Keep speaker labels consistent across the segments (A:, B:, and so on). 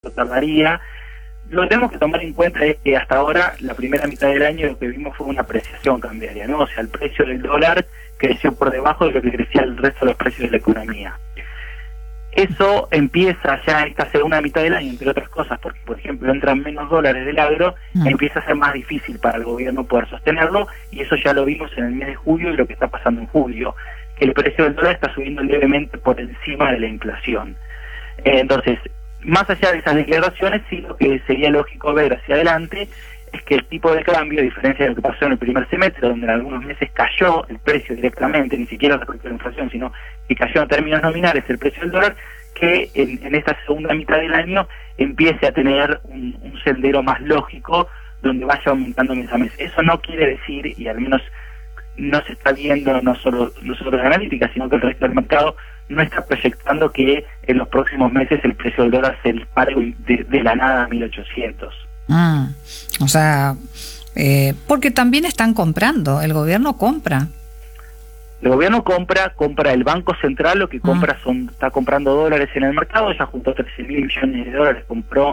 A: cuánto tardaría. Lo que tenemos que tomar en cuenta es que hasta ahora, la primera mitad del año, lo que vimos fue una apreciación cambiaria, ¿no? O sea, el precio del dólar creció por debajo de lo que crecía el resto de los precios de la economía. Eso empieza ya esta segunda mitad del año, entre otras cosas, porque, por ejemplo, entran menos dólares del agro, empieza a ser más difícil para el gobierno poder sostenerlo, y eso ya lo vimos en el mes de julio y lo que está pasando en julio, que el precio del dólar está subiendo levemente por encima de la inflación. Entonces, más allá de esas declaraciones, sí lo que sería lógico ver hacia adelante es que el tipo de cambio, a diferencia de lo que pasó en el primer semestre, donde en algunos meses cayó el precio directamente, ni siquiera respecto a la inflación, sino que cayó en términos nominales el precio del dólar, que en esta segunda mitad del año empiece a tener un sendero más lógico donde vaya aumentando mes a mes. Eso no quiere decir, y al menos no se está viendo no solo nosotros de analítica, sino que el resto del mercado no está proyectando que en los próximos meses el precio del dólar se dispare de la nada a 1.800.
B: O sea, porque también están comprando, el gobierno compra.
A: El gobierno compra el Banco Central, lo que compra está comprando dólares en el mercado, ya juntó 13.000 millones de dólares, compró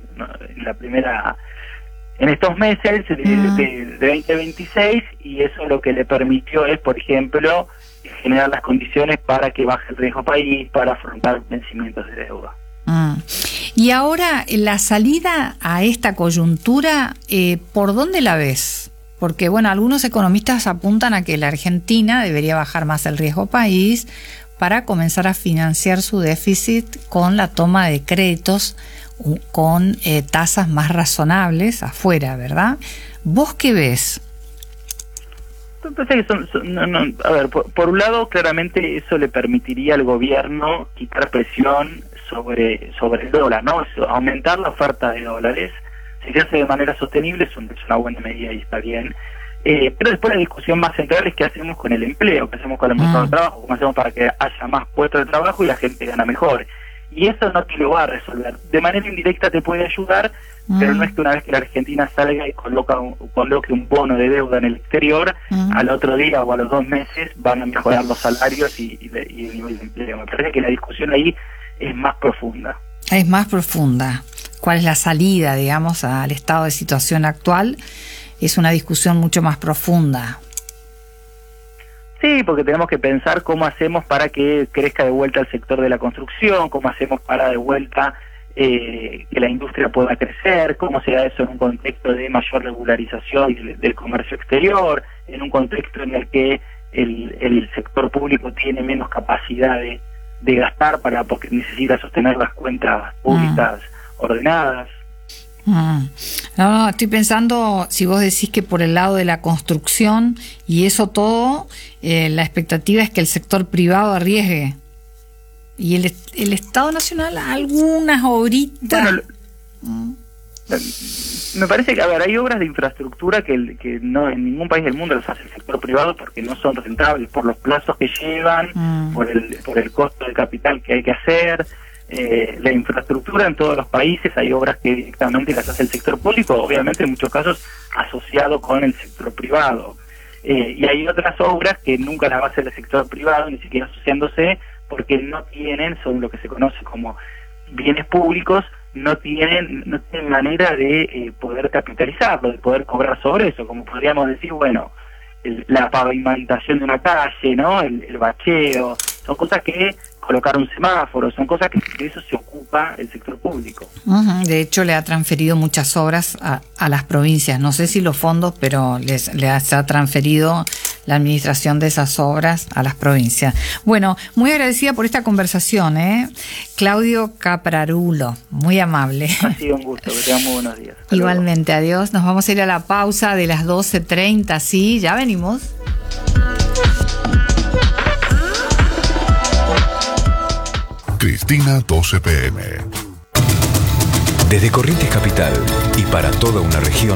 A: en estos meses de 2026, y eso lo que le permitió es, por ejemplo, generar las condiciones para que baje el riesgo país, para afrontar vencimientos de deuda.
B: Y ahora, la salida a esta coyuntura, ¿por dónde la ves? Porque, bueno, algunos economistas apuntan a que la Argentina debería bajar más el riesgo país para comenzar a financiar su déficit con la toma de créditos con tasas más razonables afuera, ¿verdad? ¿Vos qué ves?
A: Me parece que a ver, por un lado, claramente eso le permitiría al gobierno quitar presión sobre el dólar, ¿no? Aumentar la oferta de dólares. Si se hace de manera sostenible, es una buena medida y está bien. Pero después la discusión más central es qué hacemos con el empleo, qué hacemos con el mercado de trabajo, cómo hacemos para que haya más puestos de trabajo y la gente gana mejor. Y eso no te lo va a resolver. De manera indirecta te puede ayudar, pero no es que una vez que la Argentina salga y coloque un bono de deuda en el exterior, al otro día o a los 2 meses van a mejorar los salarios y el nivel de empleo. Me parece que la discusión ahí es más profunda.
B: Es más profunda. ¿Cuál es la salida, digamos, al estado de situación actual? Es una discusión mucho más profunda.
A: Sí, porque tenemos que pensar cómo hacemos para que crezca de vuelta el sector de la construcción, cómo hacemos para de vuelta que la industria pueda crecer, cómo se da eso en un contexto de mayor regularización del comercio exterior, en un contexto en el que el sector público tiene menos capacidad de gastar porque necesita sostener las cuentas públicas ordenadas.
B: No, estoy pensando, si vos decís que por el lado de la construcción y eso todo, la expectativa es que el sector privado arriesgue y el Estado Nacional algunas obritas.
A: Bueno, me parece que, hay obras de infraestructura que no en ningún país del mundo las hace el sector privado porque no son rentables por los plazos que llevan, por el costo de capital que hay que hacer. La infraestructura en todos los países, hay obras que directamente las hace el sector público, obviamente en muchos casos asociado con el sector privado, y hay otras obras que nunca las va a hacer el sector privado, ni siquiera asociándose, porque no tienen, son lo que se conoce como bienes públicos, no tienen manera de poder capitalizarlo, de poder cobrar sobre eso, como podríamos decir, bueno, la pavimentación de una calle, ¿no? El bacheo, son cosas que colocar un semáforo, son cosas que de eso se ocupa el sector público.
B: De hecho, le ha transferido muchas obras a las provincias. No sé si los fondos, pero se ha transferido la administración de esas obras a las provincias. Bueno, muy agradecida por esta conversación, Claudio Caprarulo, muy amable.
A: Ha sido un gusto, que tengan muy buenos días. Hasta
B: Igualmente, luego. Adiós. Nos vamos a ir a la pausa de las 12:30, ¿sí? Ya venimos.
C: Cristina 12 PM.
D: Desde Corrientes Capital y para toda una región,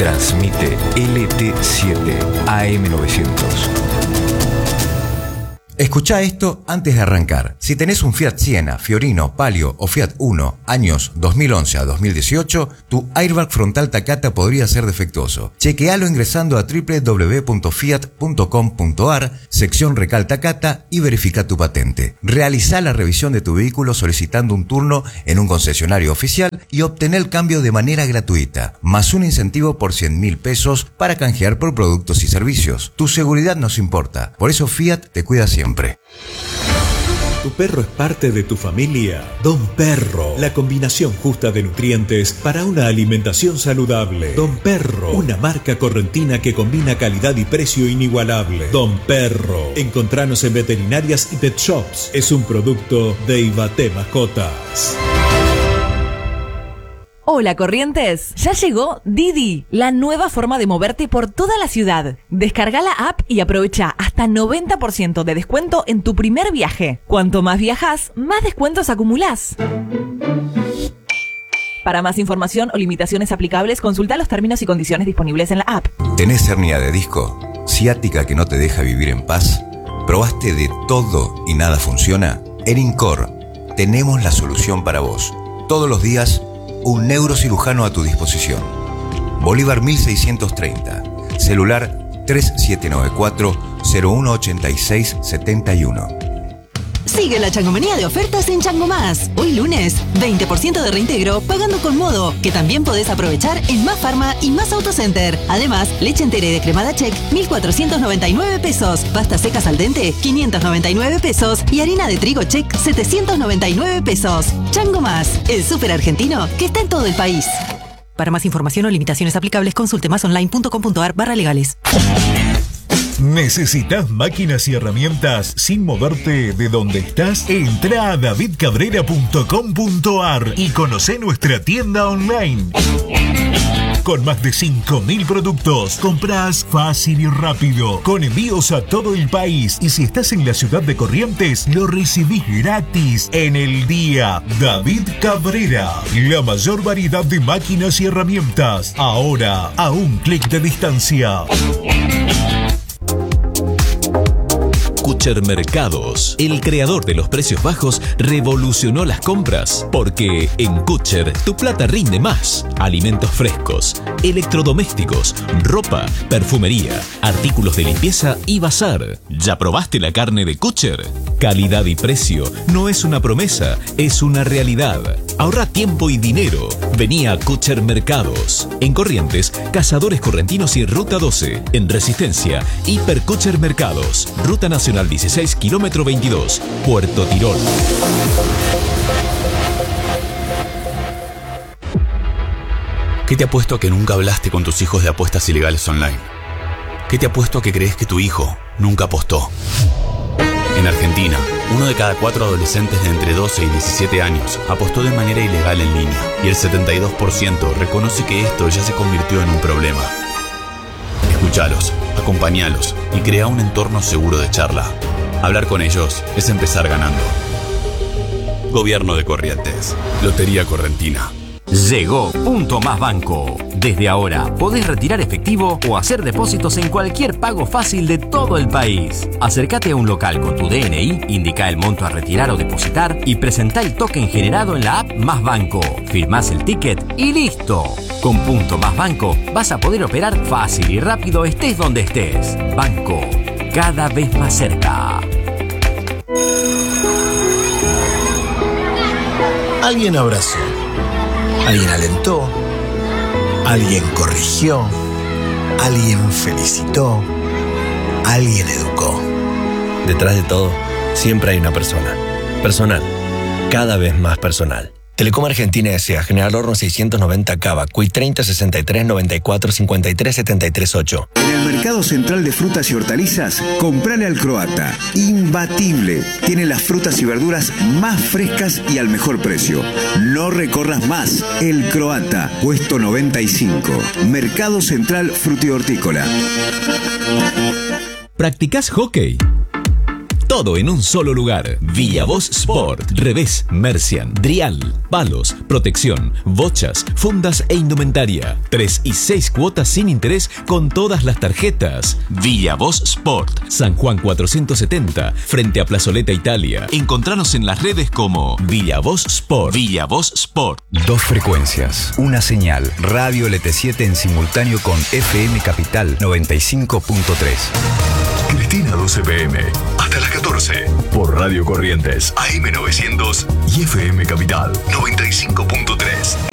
D: transmite LT7 AM900.
E: Escuchá esto antes de arrancar. Si tenés un Fiat Siena, Fiorino, Palio o Fiat Uno, años 2011 a 2018, tu airbag frontal Takata podría ser defectuoso. Chequealo ingresando a www.fiat.com.ar, sección Recal Takata y verifica tu patente. Realizá la revisión de tu vehículo solicitando un turno en un concesionario oficial y obtené el cambio de manera gratuita, más un incentivo por 100.000 pesos para canjear por productos y servicios. Tu seguridad nos importa, por eso Fiat te cuida siempre.
F: ¿Tu perro es parte de tu familia? Don Perro, la combinación justa de nutrientes para una alimentación saludable. Don Perro, una marca correntina que combina calidad y precio inigualable. Don Perro, encontranos en veterinarias y pet shops. Es un producto de Ibaté Mascotas.
G: Hola Corrientes, ya llegó Didi, la nueva forma de moverte por toda la ciudad. Descarga la app y aprovecha hasta 90% de descuento en tu primer viaje. Cuanto más viajas, más descuentos acumulás. Para más información o limitaciones aplicables, consulta los términos y condiciones disponibles en la app.
E: ¿Tenés hernia de disco? ¿Ciática que no te deja vivir en paz? ¿Probaste de todo y nada funciona? En Incor tenemos la solución para vos. Todos los días, un neurocirujano a tu disposición. Bolívar 1630. Celular 3794-018671.
H: Sigue la changomanía de ofertas en Chango Más. Hoy lunes, 20% de reintegro pagando con Modo, que también podés aprovechar en Más Farma y Más Autocenter. Además, leche entera y decremada Check, 1.499 pesos. Pastas secas al dente, 599 pesos. Y harina de trigo Check, 799 pesos. Chango Más, el súper argentino que está en todo el país. Para más información o limitaciones aplicables, consulte masonline.com.ar/legales.
I: ¿Necesitas máquinas y herramientas sin moverte de donde estás? Entrá a davidcabrera.com.ar y conocé nuestra tienda online. Con más de 5.000 productos, comprás fácil y rápido, con envíos a todo el país. Y si estás en la ciudad de Corrientes, lo recibís gratis en el día. David Cabrera, la mayor variedad de máquinas y herramientas, ahora a un clic de distancia.
J: Kutcher Mercados, el creador de los precios bajos, revolucionó las compras, porque en Kutcher tu plata rinde más. Alimentos frescos, electrodomésticos, ropa, perfumería, artículos de limpieza y bazar. ¿Ya probaste la carne de Kutcher? Calidad y precio no es una promesa, es una realidad. Ahorra tiempo y dinero. Vení a Kutcher Mercados. En Corrientes, Cazadores Correntinos y Ruta 12. En Resistencia, Hiper Kutcher Mercados. Ruta Nacional 16, kilómetro 22, Puerto Tirol.
K: ¿Qué te apuesto a que nunca hablaste con tus hijos de apuestas ilegales online? ¿Qué te apuesto a que crees que tu hijo nunca apostó? En Argentina, 1 de cada 4 adolescentes de entre 12 y 17 años apostó de manera ilegal en línea, y el 72% reconoce que esto ya se convirtió en un problema. Escúchalos, acompáñalos y crea un entorno seguro de charla. Hablar con ellos es empezar ganando. Gobierno de Corrientes. Lotería Correntina.
L: Llegó Punto Más Banco. Desde ahora podés retirar efectivo o hacer depósitos en cualquier pago fácil de todo el país. Acércate a un local con tu DNI, indica el monto a retirar o depositar y presentá el token generado en la app Más Banco. Firmás el ticket y listo. Con Punto Más Banco vas a poder operar fácil y rápido estés donde estés. Banco, cada vez más cerca.
M: Alguien abrazó. Alguien alentó, alguien corrigió, alguien felicitó, alguien educó.
N: Detrás de todo, siempre hay una persona. Personal, cada vez más personal. Telecom Argentina S.A. General Horno 690 Cava, CUI 30 63 94 53 73 8.
O: En el Mercado Central de Frutas y Hortalizas, comprale al Croata. Imbatible. Tiene las frutas y verduras más frescas y al mejor precio. No recorras más. El Croata, puesto 95. Mercado Central Frutihortícola.
J: ¿Practicás hockey? Todo en un solo lugar. Villavoz Sport. Revés, Mercian, Drial, palos, protección, bochas, fundas e indumentaria. 3 y 6 cuotas sin interés con todas las tarjetas. Villavoz Sport. San Juan 470, frente a Plazoleta Italia. Encontranos en las redes como Villavoz Sport. Villavoz Sport.
D: 2 frecuencias, una señal. Radio LT7 en simultáneo con FM Capital 95.3.
C: Cristina 12 PM, hasta las 14. Por Radio Corrientes, AM 900 y FM Capital 95.3.